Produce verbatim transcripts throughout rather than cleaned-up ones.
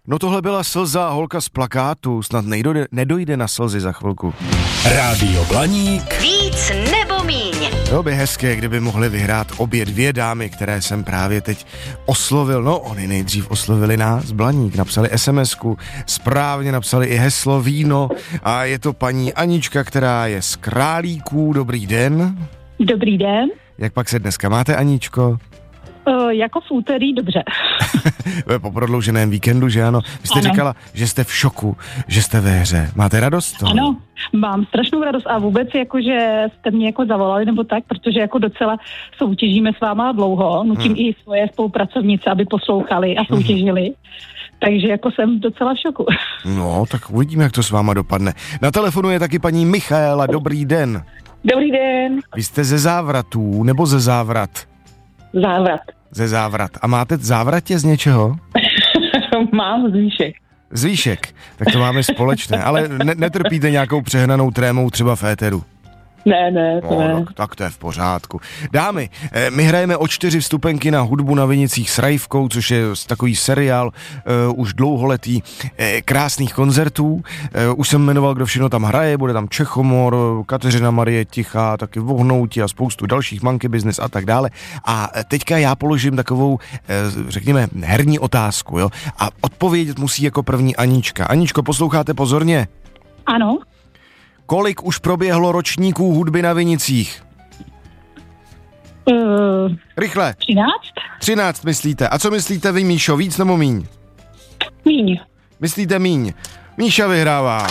No tohle byla slza, holka z plakátu, snad nejdojde, nedojde na slzy za chvilku. Rádio Blaník. Víc nebo míň. Bylo by hezké, kdyby mohly vyhrát obě dvě dámy, které jsem právě teď oslovil. No, oni nejdřív oslovili nás, Blaník, napsali SMSku, správně napsali i heslo víno a je to paní Anička, která je z Králíků. Dobrý den. Dobrý den. Jak pak se dneska máte, Aničko? Uh, jako v úterý dobře. Po prodlouženém víkendu, že ano? Vy jste ano. říkala, že jste v šoku, že jste ve hře. Máte radost toho? Ano, mám strašnou radost a vůbec jako, že jste mě jako zavolali nebo tak, protože jako docela soutěžíme s váma dlouho, nutím hmm. i svoje spolupracovnice, aby poslouchali a soutěžili. Hmm. Takže jako jsem docela v šoku. No, tak uvidíme, jak to s váma dopadne. Na telefonu je taky paní Michaela, dobrý den. Dobrý den. Vy jste ze Závratů, nebo ze Závrat? Závrat. Ze Závrat. A máte závratě z něčeho? Mám z výšek. Z výšek. Tak to máme společné. Ale ne- netrpíte nějakou přehnanou trémou třeba v éteru? Ne, ne, to no, ne. Tak, tak to je v pořádku. Dámy, my hrajeme o čtyři vstupenky na hudbu na Vinicích s Rajvkou, což je takový seriál uh, už dlouholetý uh, krásných koncertů. Uh, už jsem jmenoval, kdo všechno tam hraje, bude tam Čechomor, Kateřina Marie Tichá, taky Vohnouti a spoustu dalších, Monkey Business a tak dále. A teďka já položím takovou, uh, řekněme, herní otázku, jo? A odpovědět musí jako první Anička. Aničko, posloucháte pozorně? Ano. Kolik už proběhlo ročníků hudby na Vinicích? Uh, Rychle. třináct? třináct myslíte. A co myslíte vy, Míšo, víc nebo míň? Míň. Myslíte míň. Míša vyhrává.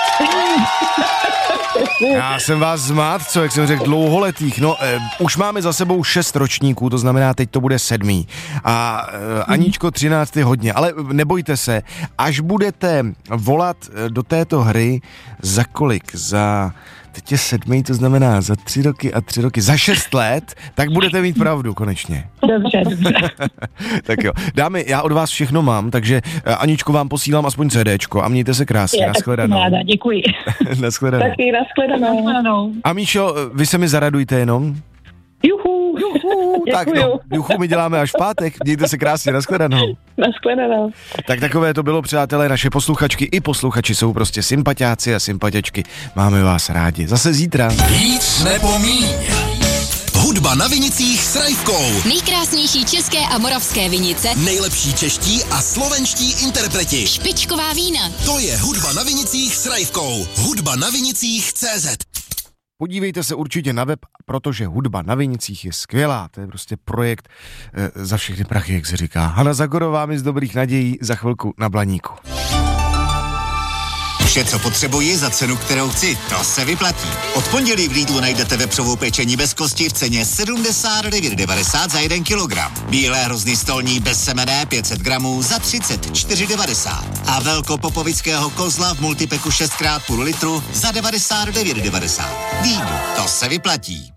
Já jsem vás zmát, co, jak jsem řekl, dlouholetých. No, eh, už máme za sebou šest ročníků, to znamená, teď to bude sedmý. A eh, Aničko, třináct je hodně, ale nebojte se, až budete volat do této hry za kolik? Za... Teď je sedmý, to znamená za tři roky a tři roky, za šest let, tak budete mít pravdu konečně. Dobře, dobře. Tak jo. Dámy, já od vás všechno mám, takže Aničko, vám posílám aspoň CDčko a mějte se krásně. Nashledanou. Ráda, děkuji. Nashledanou. Taky nashledanou. A Míšo, vy se mi zaradujte jenom. Juhu, juhu, tak no, juchu my děláme až v pátek. Mějte se krásně, nashledanou. Nashledanou. Tak takové to bylo, přátelé, naše posluchačky i posluchači jsou prostě sympatiáci a sympatiačky. Máme vás rádi. Zase zítra. Víc nebo míň. Hudba na Vinicích s Rajvkou. Nejkrásnější české a moravské Vinice. Nejlepší čeští a slovenští interpreti. Špičková vína. To je Hudba na Vinicích s Rajvkou. Hudba na Vinicích tečka cé zet. Podívejte se určitě na web, protože Hudba na Vinicích je skvělá. To je prostě projekt e, za všechny prachy, jak se říká. Hana Zagorová mi z dobrých nadějí za chvilku na Blaníku. Vše, co potřebuji za cenu, kterou chci, to se vyplatí. Od pondělí v Lidlu najdete vepřovou pečení bez kosti v ceně sedmdesát devět devadesát za jeden kilogram. Bílé hrozny stolní bez semene pět set gramů za třicet čtyři devadesát. A velkopopovického kozla v multipeku šest krát půl litru za devadesát devět devadesát. Lidl, to se vyplatí.